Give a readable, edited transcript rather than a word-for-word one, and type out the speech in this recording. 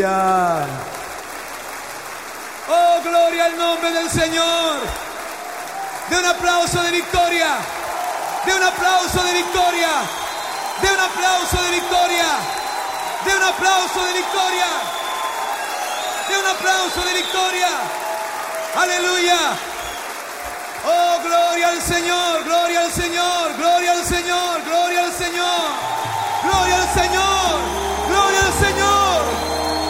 Aleluya. Oh, gloria al nombre del Señor. De un aplauso de victoria. De un aplauso de victoria. De un aplauso de victoria. De un aplauso de victoria. De un aplauso de victoria. Aleluya. Oh, gloria al Señor.